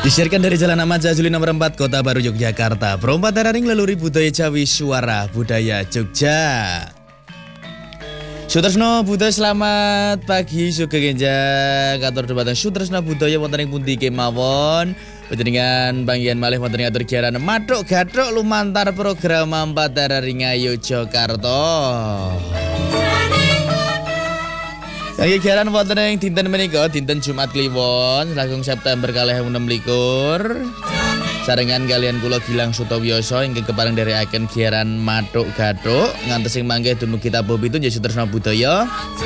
Disiarkan dari Jalan Ahmad Zazuli nomor 4 Kota Baru Yogyakarta. Perompat Tararing Leluhur Budaya Jawi Suara Budaya Jogja. Sutresno Budaya selamat pagi sugeng enjang katur dhumateng Sutresno Budaya wonten ing pundi kemawon. Panjenengan panggihan malih wonten ing atur giaran Mathuk Gathuk lumantar program Ampat Tararing Yogyakarta. Lagi giaran wonten ing dinten menika dinten Jumat Kliwon langkung September 2026. Sarengan kalian kula Gilang Sutowioso ingkang kepareng dherekaken giaran Mathuk Gathuk ngantos ing mangke dumugi tabuh pitu nggih Sutresno Budaya.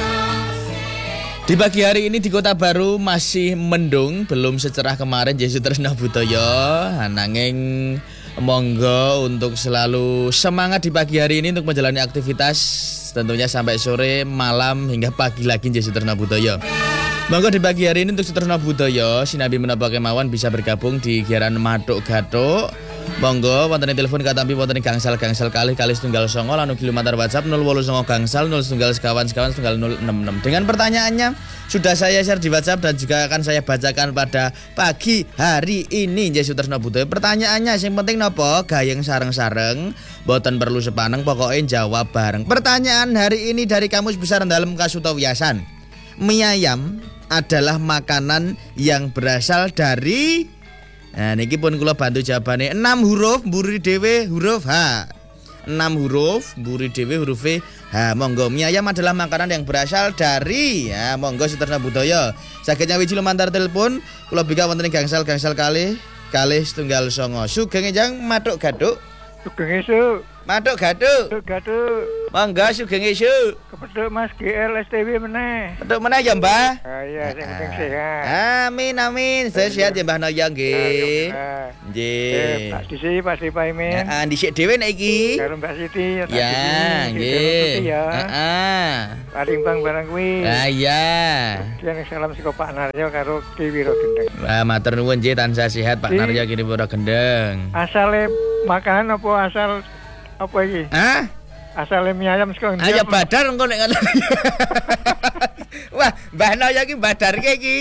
Di pagi hari ini di Kota Baru masih mendung, belum secerah kemarin nggih Sutresno Budaya. Nanging monggo untuk selalu semangat di pagi hari ini untuk menjalani aktivitas tentunya sampai sore, malam hingga pagi lagi nggih Sutresno Budaya. Monggo di pagi hari ini untuk Sutresno Budaya sinambi menapa kemawon bisa bergabung di giaran Mathuk Gathuk. Monggo wonten telepon katampi wonten gangsal-gangsal kalih setunggal songo lan ugi lumantar WhatsApp 089 gangsal 01 sekawan 066. Dengan pertanyaannya sudah saya share di WhatsApp dan juga akan saya bacakan pada pagi hari ini nggih Sutresno Budaya. Pertanyaannya sing penting napa? Gayeng sareng-sareng, boten perlu sepaneng, pokoknya jawab bareng. Pertanyaan hari ini dari Kamus Besar Dalam Kasutowiasan. Mie ayam adalah makanan yang berasal dari, nah niki pun kula bantu jawabane 6 huruf mburi dhewe huruf H. 6 huruf mburi dhewe huruf H. Monggo mie ayam adalah makanan yang berasal dari, ya monggo Sutresno Budaya. Saged nyawiji lumantar telepon kula bika wonten ing gangsal-gangsal kalih setunggal songo. Sugeng enjang Mathuk Gathuk. Sugeng esuk. Mathuk Gathuk. Monggo sugeng esuk. Kepethuk Mas GL STW meneh. Petuk meneh ya, Mbah. Iya, sing penting sehat. Amin. Saya sehat ya Mbah Noyo nggih. Nggih. Pak Disi, Pak Paimin. Heeh, dhisik dhewe nek iki. Karo Mbak Siti. Ya, nggih. Heeh. Parimbang barang kuwi. Lah iya. Yen salam saka Pak Naryo karo Ki Wiro Gendeng. Wah, matur nuwun nggih tansah sehat Pak Naryo Ki Wiro Gendeng. Asale makanan apa asal apa iki? Hah? Asale mie ayam saka ndi? Ayo badar engko nek ngono. Wah, Mbah Noyo iki badarke iki.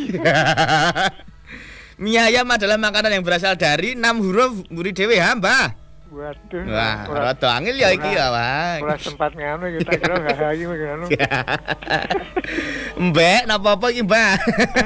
Mie ayam adalah makanan yang berasal dari 6 huruf mburi dhewe ha, Mbah. Waduh. Wah, rada angel ya iki ya, Wah. Ora sempat ngono iki tak kira hahayu ngono. Mbek napa-apa iki, Mbah?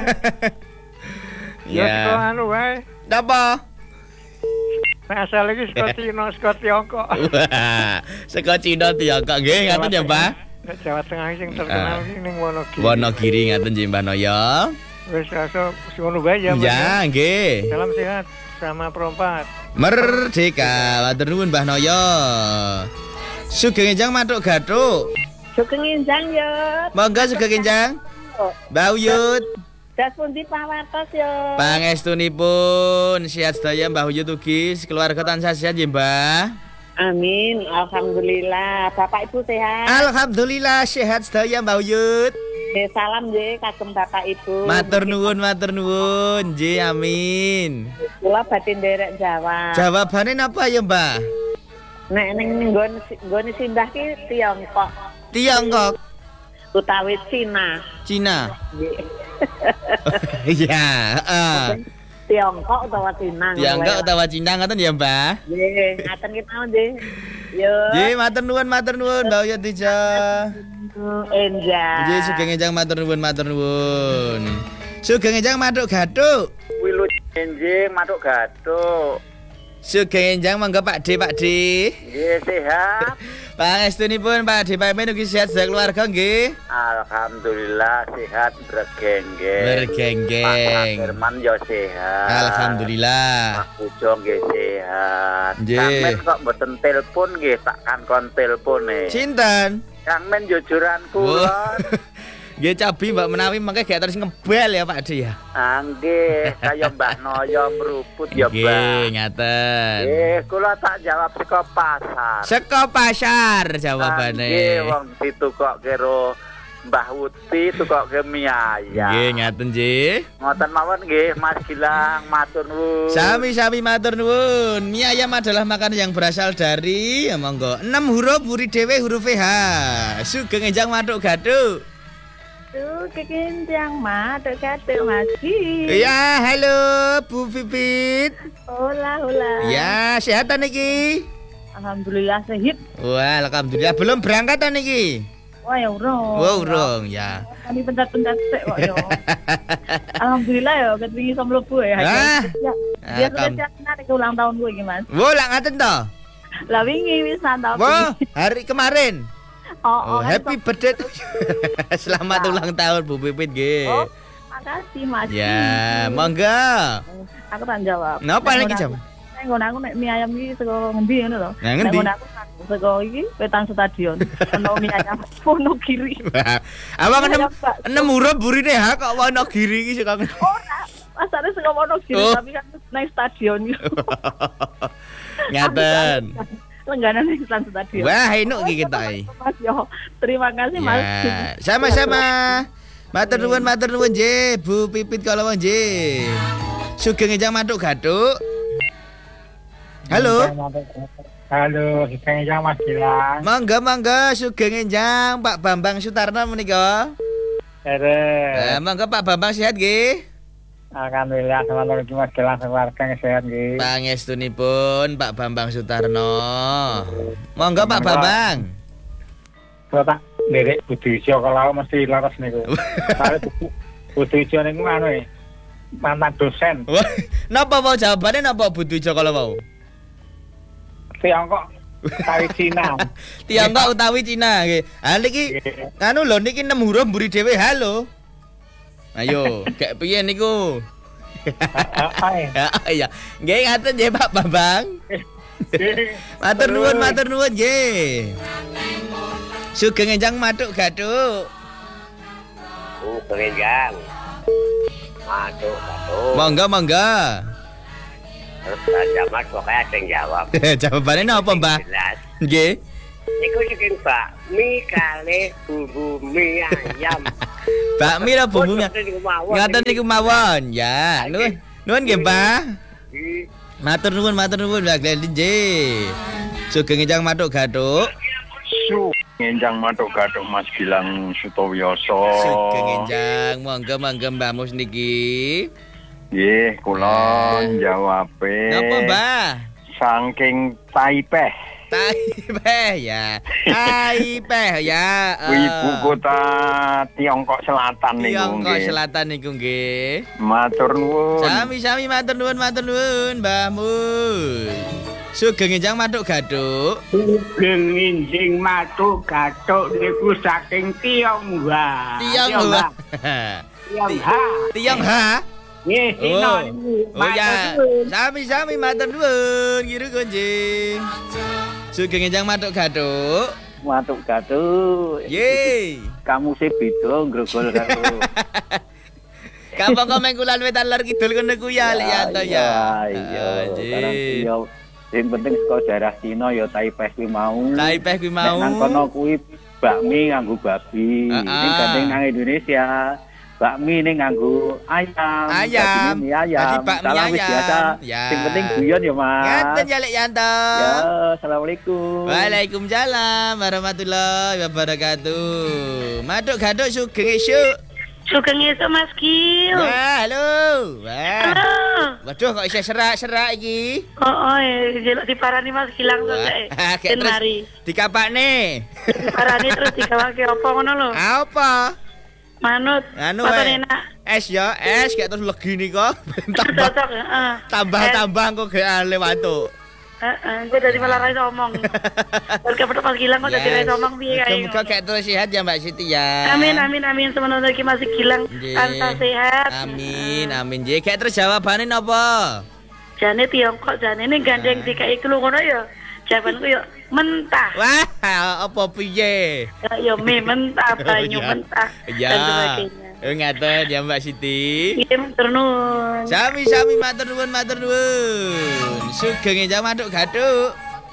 Ya, anu wae. Napa? Asal iki saka Cina, saka Tiongkok. Saka Cina Tiongkok nggih, ngaten ya, Mbah. Jawa Tengah sing terkenal iki ning Wonogiri. Wonogiri ngaten nggih, Mbah Noyo. Wis rasa ngono wae ya, Mbah. Ya, nggih. Salam sehat sama perompat. Merdeka, matur nuwun Mbah Noyo. Sugeng enjang Mathuk Gathuk. Sugeng enjang yo. Monggo sugeng enjang. Mbah Uyut. Das pundi pawartos yo. Pangestunipun sehat sedaya Mbah Uyut ugi keluarga tansah sehat nggih, Mbah. Amin, alhamdulillah. Bapak Ibu sehat? Alhamdulillah sehat sedaya Mbah Uyut. Salam nggih kagem Bapak Ibu. Matur nuwun. Nggih, amin. Kula badhe nderek jawab. Jawabane napa ya, Mbah? Nek ning nggone simbah ki Tiongkok. Tiongkok Utawi Cina. Cina. Iya, heeh. Tiongkok utawa Cina. Tiongkok utawa Cina ngoten ya, Mbah? Nggih, ngaten ki mau nggih. Yo. Nggih, matur nuwun Mbah Uyut Tijo. Enjang. Nggih, sugeng enjang matur nuwun. Sugeng enjang Mathuk Gathuk. Wilu enjing Mathuk Gathuk. Sugeng enjang monggo Pak D. Nggih sehat. Pangestunipun Pak D. Paimin ugi sehat keluarga nggih. Alhamdulillah sehat bergenggeng. Bergenggeng. Pak Firman yo sehat. Alhamdulillah. Pak Pujo nggih sehat. Nggih. Kang Men kok mboten telepon nggih tak kon telepone. Sinten? Kang Men jujuran kula. Nggih cabi Mbak menawi mangke gak terus ngebel ya Pak D ya. Nggih, kaya Mbah Noyo meruput ya, Mbah. Nggih, ngaten. Kula tak jawab saka pasar. Saka pasar jawabane. Nggih, wong ditukok karo Mbah Uti tukok mie ayam. Nggih, ngaten nggih. Ngoten mawon nggih, Mas Gilang, matur nuwun. Sami-sami matur nuwun. Mie ayam adalah makanan yang berasal dari monggo 6 huruf mburi dhewe huruf H. Sugeng enjang Mathuk Gathuk. kekencang maduk gatuk Mas Ki. Ya, halo Bu Pipit. Hola, hola. Ya, sehatan iki? Alhamdulillah sehat. Wah, alhamdulillah belum berangkat ta niki? Wah, ya urung. Wah, urung ya. Kami pentat-pentat sik kok ya. Alhamdulillah ya ketringi iso mlebu ya. Ah. Biar rencana ke ulang tahun gue iki, Mas. Wah, lak ngaten to? Lah wingi wis santap. Wah, hari kemarin. Oh, happy birthday. Selamat ulang tahun Bu Pipit nggih. Oh, makasih Mas. Ya, monggo. Aku tak jawab. Napa lagi jawab? Ngono aku nek mie ayam iki saka ngendi ngono lho. Nah, ngendi? Ngono aku saka iki Wetan Stadion. Ono mie ayam Wono Giri. Awang enem huruf burine ha kok Wono Giri iki saka. Ora, asale saka Wono Giri tapi kan nang stadion iki. Ngaten. Langganan nang stadion. Wah, enuk iki kita iki. Mas yo, terima kasih Mas. Ya, sama-sama. Matur nuwun nggih, Bu Pipit kala nggih. Sugeng enjang matuk gatuk. Halo. Halo, Sugeng Enjang Mas Gilang. Monggo Sugeng Enjang Pak Bambang Sutarno menika. Monggo Pak Bambang sehat nggih? Alhamdulillah, selamat pagi Mas Gilang, keluarga sehat nggih. Pangestunipun Pak Bambang Sutarno. Monggo Pak Bambang. Kok tak nderek Budijo kalau mesti laras niku. Budijo niku anu mantan dosen. Wah, napa mau jawabane napa Budijo kalau mau? Tiongkok utawi Cina. Tiongkok utawi Cina nggih. Ha niki anu lho niki 6 huruf mburi dhewe halo. Ayo, kayak piye niku? Ya, nggih ngaten nggih Pak Bambang. Matur nuwun nggih. Sugeng enjang matuk gatuk. Sugeng enjang. Matuk gatuk. Monggo. Terus Jamat pokoknya ada yang jawab. Jawabannya napa, Mbah? Jelas. Nggih. Niku bikin bakmi kalih bumbu mie ayam. Bakmi lah bumbu mie. Ngaten niku mawon. Ya, nuwun nggih, Mbah. Matur nuwun Mbah Glendin nggih. Sugeng enjang matuk gatuk. Enjang matuk gatuk Mas Gilang Sutowiyoso. Sugeng enjang monggo Mbah Mus niki. Nggih, kula jawabe. Napa, Mbah? Saking Taipei. Taipei ya. Taipei ya. Ibu kota Tiongkok Selatan niku nggih. Tiongkok Selatan niku nggih. Matur nuwun. Sami-sami matur nuwun Mbah Mus. Sugeng enjang matuk gatuk. Sugeng enjing matuk gatuk niku saking Tionghoa. Tionghoa. Nggih, Oh ya, sami-sami matur nuwun ngiru kunjing. Sugeng enjang matuk gatuk. Matuk gatuk. Yeay. Kamu sih beda grogol karo. Kampung Komengkulan Wetan Lor Kidul kono ku ya lek ya to ya. Iya. Sing penting saka daerah Cina ya Taipei kuwi mau. Taipei kuwi mau. Nang kono kuwi bakmi nganggo babi. Ini gandeng nang Indonesia. Bakmi ini nganggo ayam. Ayam. Jadi bakmi ayam. Biasa. Ya. Sing penting guyon ya, Mas. Ngaten ya lek Yanto. Ya, assalamualaikum. Waalaikumsalam warahmatullahi wabarakatuh. Matuk gatuk sugeng esuk. Sugeng esuk Mas Gil. Wah, halo. Wah. Halo. Waduh kok isih serak-serak iki. Oh, jeluk diparani Mas Gilang to Kayak terus mari. dikapakne. Diparani terus digawake apa ngono lho. Apa? Manut. Anu enak. Es ya, es kayak terus legi nih kok. Cocok, heeh. Tambah kok gak lewat. Gue dari malah ra iso omong. Oke, Mas Gilang kok dadi ra iso omong piye kae. Semoga kayak terus sehat ya Mbak Siti ya. Amin. Semono iki Mas Gilang tansah sehat. Amin. Nggih, kayak terus jawabane napa? Jane Tiongkok jane ini gandeng dikai ku ngono ya. Jawabanku yo mentah. Wah, apa piye? Ya mie mentah, banyu mentah Ya. dan sebagainya. Ngaten ya Mbak Siti. Iya, matur nuwun. Sami-sami matur nuwun. Sugeng enjang matuk gatuk.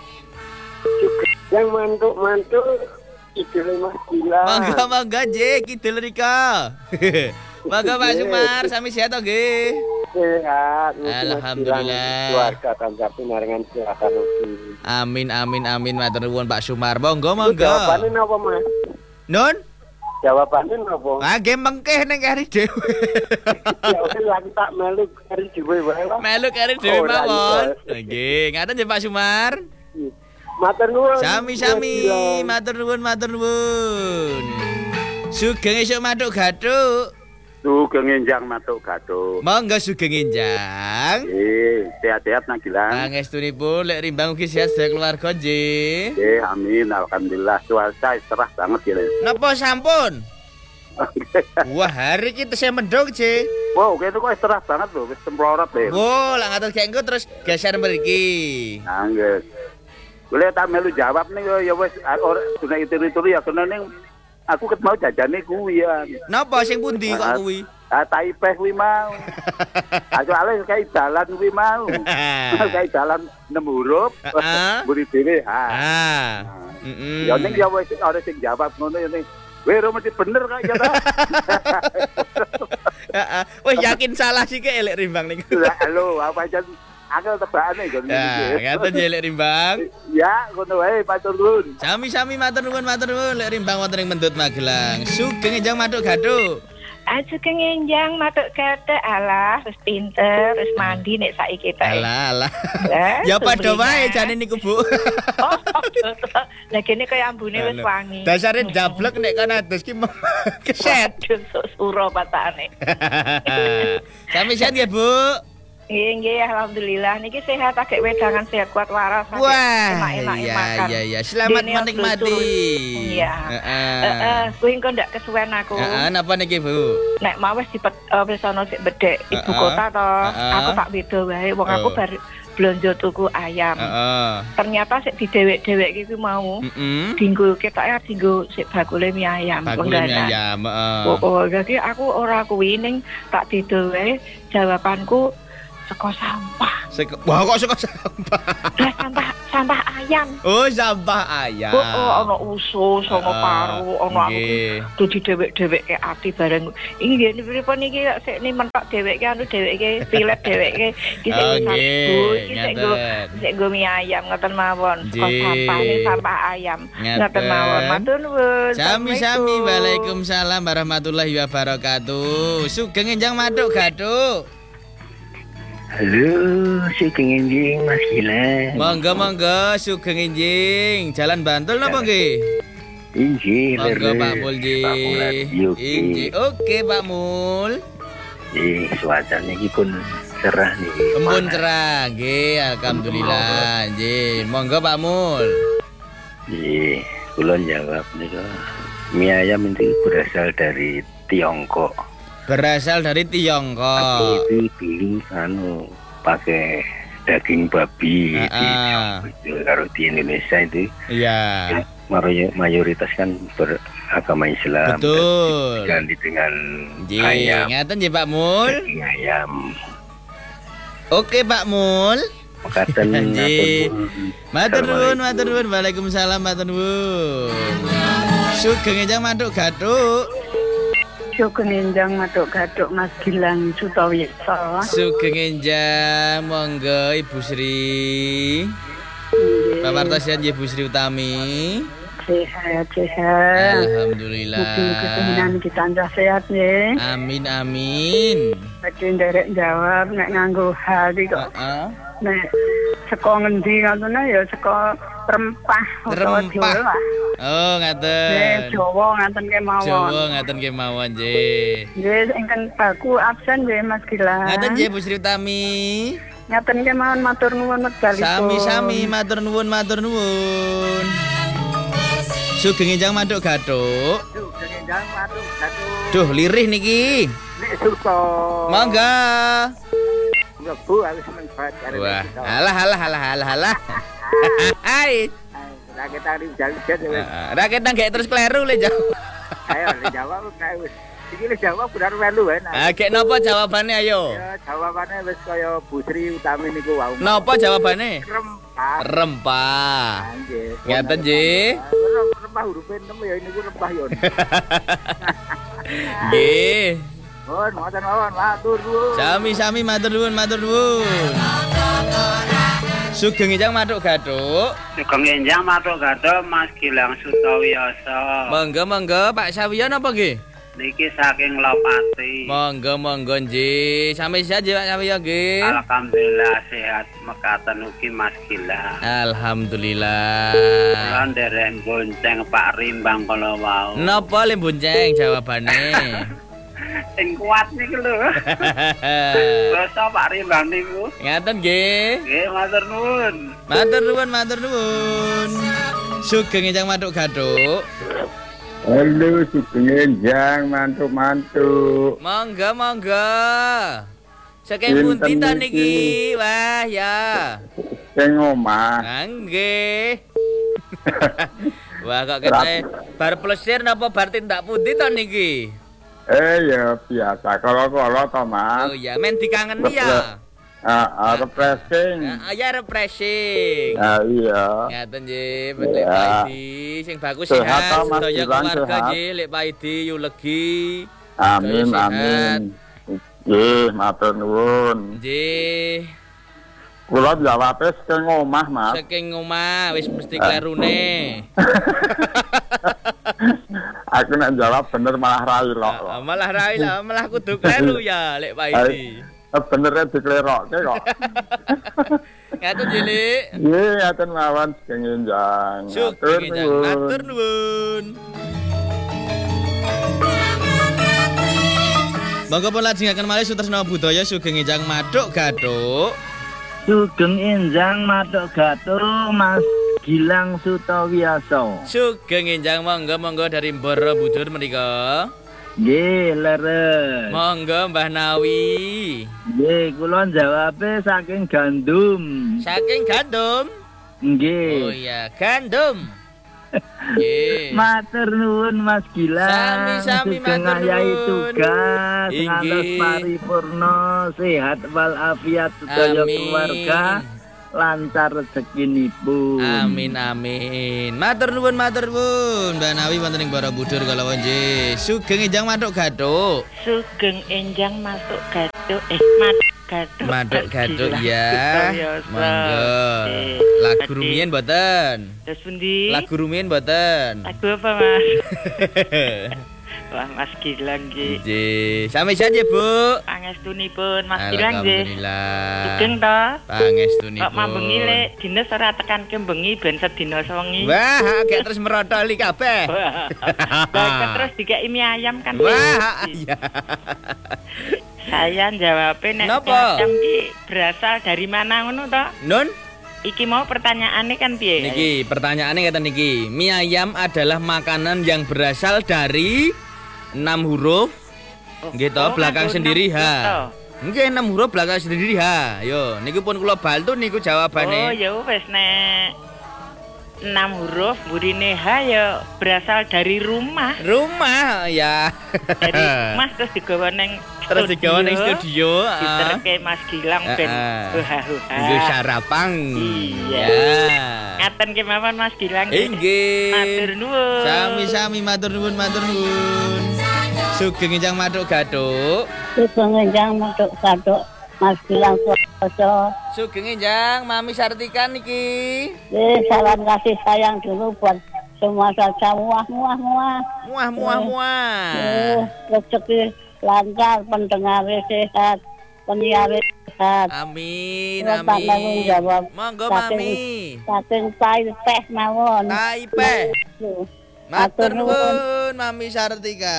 Yang mantuk itu Mas Gilang. Monggo nggih kidul rika. Monggo Pak Sumar sami sehat to nggih. Sehat. Alhamdulillah. Keluarga tanpa pinaringan silakan. Amin matur nuwun Pak Sumar. Monggo. Jawabannya apa Mas? Nun? Jawabannya apa? Ah, ge mengkeh ning kari dhewe. Ya wis lagi tak melu kari dhewe wae lah. Melu kari dhewe Ora mawon. iso. Nggih, ngaten nggih Pak Sumar. Matur nuwun. Sami-sami, matur nuwun, matur nuwun. Sugeng esuk matuk gathuk. Sugeng enjang matuk gathuk. Monggo sugeng enjang. Sehat-sehat nang Gilang. Pangestunipun lek rimbang ugi sehat sedaya keluarga nggih. Amin, alhamdulillah cuaca cerah banget ya. Napa sampun? Wah, hari iki tesih mendung, Ji. Wow, kene kok cerah banget lho, wis semprot ya. Wo, lah ngatur gengku terus geser mriki. Nangges. Boleh tak melu jawab nih ya wis ora dunia itu ya kena ning aku ket mau jajane kuwi ya. Napa sing pundi kok kuwi? Taipeh kuwi mau. Soalnya kayak dalan kuwi mau. Kayak dalan 6 huruf. Buri dhewe. Ya ning ya wis ora sing jawab ngono ya ning. Weh, mesti bener kok ya ta. Wah, yakin salah sih ke elek rimbang niku. Halo, apa aja akal tebakane ngono iki. Ya, ngaten elek rimbang. Ya, ngono wae matur nuwun. Sami-sami matur nuwun lek rimbang wonten ing Mendut Magelang. Sugeng enjang matuk gathuk. Sugeng enjang matuk gathuk alah wis pinter, wis mandi nek saiki ta. Alah. Ya padha wae jane niku, Bu. Lah kene kaya ambune wis wangi. Dasare dablek nek kan adus ki keset. Suro patane. Sami-sami ya, Bu. Nggih, alhamdulillah niki sehat agek wedangan sehat kuat waras. Wah, enak-enak iya, makan. iya. Selamat Dene menikmati. Iya. Kuwi engko ndak kesuwen aku. Napa niki, Bu? Nek mau wis wis ana sik bedhek ibu kota to, aku tak beda wae. Wong aku bar blonjo tuku ayam. Ternyata sik didewek-dewek iki mau. Dinggo ketoke dinggo sik bakule mie ayam. Bakule mie ayam, Oh, jadi aku ora kuwi ning tak didowe jawabanku seko sampah. Wah, kok seko sampah? Sampah ayam. Oh, sampah ayam. Oh, ana usus, ana paru, ana aku didewek-dewek ke ati bareng. Iki ngene pripun iki sik mentok deweke anu deweke filet deweke iki sik nggo mie ayam ngoten mawon. Seko sampah ini sampah ayam. Ngoten mawon. Matur nuwun. Sami-sami. Waalaikumsalam warahmatullahi wabarakatuh. Sugeng enjang matuk gathuk. Halo, Sugeng Enjing Mas Gilang. Monggo, Sugeng Enjing. Jalan Bantul napa nggih? Injih, monggo Pak Mul Injih. Oke, Pak Mul. Suasana iki pun cerah nih. Embun cerah, nggih, alhamdulillah. Nggih, monggo Pak Mul. Nggih, kula jawab niku. Mie ayam itu berasal dari Tiongkok. Berasal dari Tiongkok. Aku itu dulu pakai daging babi kalau di Indonesia itu. Iya. Mayoritas kan beragama Islam. Betul. Ganti dengan ayam. Ngaten nggih Pak Mul. Daging ayam. Oke Pak Mul. Makaten matur nuwun. Waalaikumsalam matur nuwun. Sugeng enjang matuk gathuk. Sugeng enjang matuk gathuk Mas Gilang Sutawisa. Sugeng enjang monggo Ibu Sri. Pawartosan Ibu Sri Utami. Sehat. Alhamdulillah. Mugi-mugi kita sehat nggih. Amin. Badhe nderek jawab nek nganggo hati kok. Nek saka ngendi ngono ya saka rempah. Oh, ngaten. Nggih, Jawa ngaten kemawon. Nggih. Nggih, ingkang baku absen nggih Mas Gilang. Ngaten nggih Bu Sri Utami. Ngaten kemawon matur nuwun wekdalipun. Sami-sami matur nuwun. Sugeng enjang matuk gathuk. Duh, lirih niki. Nek suka. Mangga. Bu harus menfaat. Wah, alah. Hai. Rakyat tadi jalan-jalan ya. Rakyat nang gak terus kleru le jawab. Ayo jawab wis. Iki le jawab benar melu kan. Gek napa jawabane ayo? Ya jawabane wis kaya Bu Sri Utami niku wau. Napa jawabane? Rempah. Nggih. Ngaten nggih. Rempah huruf 6 ya niku rempah yo. Nggih. Matur nuwun, matur nuwun. Sami-sami matur nuwun. Sugeng Enjang Matuk Gatuk. Sugeng Enjang Matuk Gatuk Mas Gilang Sutawioso. Monggo Pak Sawiyo napa nggih? Niki saking Lopati. Monggo nggih. Sami saja Pak Sawiyo nggih. Alhamdulillah sehat mekaten ugi Mas Gilang. Alhamdulillah. Kula nderek bonceng Pak Rimbang kala wau. Napa le bonceng jawabane? Sing kuat niku lho. Basa Pak Rimbang niku. Ngaten nggih. Nggih, matur nuwun. Matur nuwun. Sugeng Enjang Matuk Gatuk. Halo, Sugeng Enjang mantuk-mantuk. Monggo. Saking pundi ta niki? Wah, ya. Sing omah. Nggih. Wah, kok kene bar plesir napa bar tindak pundi ta niki? Ya biasa kalau to, Mas. Oh ya, men dikangeni ya. Refreshing. Ya refreshing. Iya. Ngaten nggih, Lek Pak Idi sing bagus sehat, sedaya keluarga nggih, Lek Pak Idi yu legi. Amin. Nggih, matur nuwun. Nggih. Kula jawabe saking omah, Mas. Saking omah wis mesti klerune. Aku nek jawab bener malah rai lho. Malah kudu kleru ya, Lek Pak Idi. Bener diklerokke kok. Ngaten Lek. Nggih, ngaten mawon Sugeng Enjang. Matur nuwun. Monggo pun lajengaken malih Sutresna Budaya Sugeng Enjang Matuk Gatuk. Sugeng Enjang Matuk Gatuk Mas Gilang Sutawioso. Sugeng Enjang monggo dari Borobudur menika. Nggih, leres. Monggo Mbah Nawi. Nggih, kula jawabe saking gandum. Saking gandum? Nggih. Oh iya, gandum. Nggih. Matur nuwun Mas Gilang. Sami matur nuwun. Tugas ngantos paripurna sehat walafiat sedaya keluarga. Lancar rezekinipun. Amin. Matur nuwun Mbak Nawi wonten ing Borobudur kala nggih. Sugeng Enjang Matuk Gatuk. Sugeng Enjang Matuk Gatuk. Matuk Gatuk ya. Monggo. Lagu rumiyin mboten? Terus pundi? Lagu rumiyin mboten? Lagu apa, Mas? Wah, Mas Gilang nggih. Nggih, sami saja, Bu. Pangestunipun Mas Gilang nggih. Alhamdulillah. Sugeng to? Pangestunipun. Kok mambengi lek dines ora tekanke bengi ben sedina sewengi. Wah, gak terus merotoli kabeh. Lah terus dikeki mie ayam kan. Wah, iya. Saya jawabnya nek ayam ki berasal dari mana ngono to? Nun? Iki mau pertanyaannya kan piye? Niki, pertanyaannya kata niki. Mie ayam adalah makanan yang berasal dari 6 huruf. Gitu, belakang sendiri H. Nggih 6 huruf belakang sendiri H. Yo, niku pun kula bantu niku jawabane. Oh, ya wis nek 6 huruf burine H ya berasal dari rumah. Rumah ya. Dari rumah terus digawa ning studio. Diterke Mas Gilang ben Nggih sarapan. Iya. Ngaten kemawon Mas Gilang. Nggih. Matur nuwun. Sami-sami matur nuwun. Sugeng Enjang Matuk Gatuk. Sugeng Enjang Matuk Gatuk Mas Gilang Sutawioso. Sugeng Enjang Mami Sartika niki. Salam kasih sayang dulu buat semua saja muah. Rezeki lancar, pendengar sehat, penyiar sehat. Amin. Monggo Mami. Saking Taipei mawon. Taipei. Matur nuwun Mami Sartika.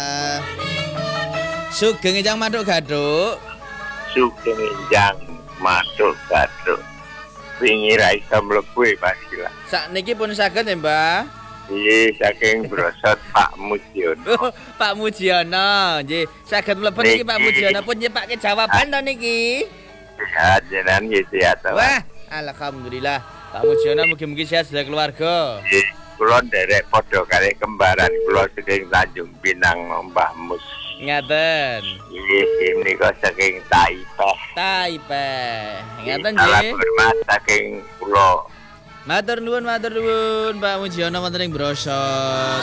Sugeng Enjang Matuk Gatuk. Sugeng Enjang Matuk Gatuk. Wingi ra iso mlebu Mas Gilang. Sakniki pun saged ya, Mbah? Nggih, saking Brosot Pak Mujiono. Pak Mujiono, nggih. Saged mlebu niki Pak Mujiono pun nyepake jawaban to niki. Ya, jenengan nggih sehat. Wah, alhamdulillah. Pak Mujiono mugi-mugi sehat sedaya keluarga. Nggih, kula nderek padha kali kembaran kula saking Tanjung Pinang Mbah Mus. Ngaten. Nggih, menika saking Taipei. Ngaten nggih. Hormat saking kula. Matur nuwun Pak Mujiono wonten ing Brosot.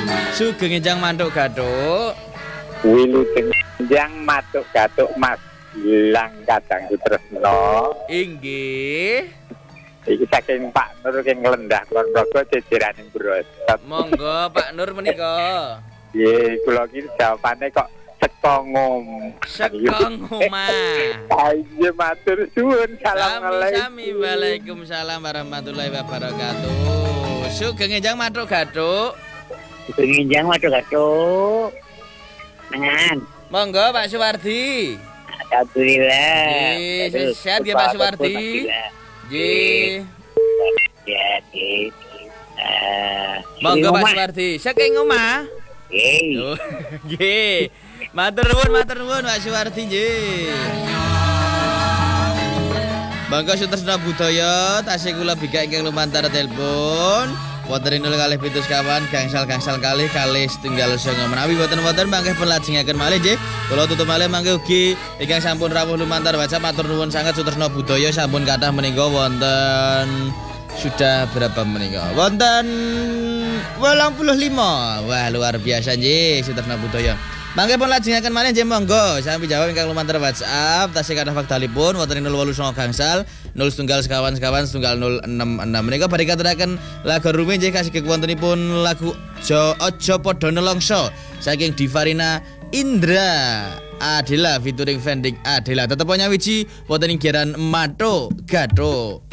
Sugeng Enjang Matuk Gatuk. Wilujeng Enjang Matuk Gatuk Mas Gilang Kadang Sutresno. Inggih. Iki saking Pak Nur sing nglendah Ponorogo jejeraning Brosot. Monggo Pak Nur menika. Nggih, kula iki jawabane kok sekongom. Ayo matur suwun. Sami Waalaikumsalam warahmatullahi wabarakatuh. Sugeng enjang matuk gathuk. Sugeng enjang matuk gathuk. Mangan. Monggo Pak Suwardi. Alhamdulillah. Sehat ya Pak Suwardi. Nggih. Monggo Pak Suwardi. Saking omah. Nggih. Matur nuwun Pak Suwardi nggih. Monggo Sutresno Budaya tasih kula bikak ingkang lumantar telepon. Wonten 0 kawan gangsal kalih 9 menawi boten mangke pelajengaken malih nggih. Kula tutup malih mangke ugi ingkang sampun rawuh lumantar WhatsApp matur nuwun sanget Sutresno Budaya sampun kathah menika wonten sudah berapa menika? Wonten 85. Wah, luar biasa nggih Sutresno Budaya. Mangke pun lajengaken malih nggih monggo sami jawab ingkang lumantar WhatsApp tasih kathah faktalipun wonten 089 gangsal 01 sekawan 066 menika badhe katuraken lagu rumiyin nggih kasih wontenipun lagu Aja Padha Nelongso saking Divarina Indra Adela featuring Fendik Adela tetep nyawiji wonten ing Giran Mato Gato.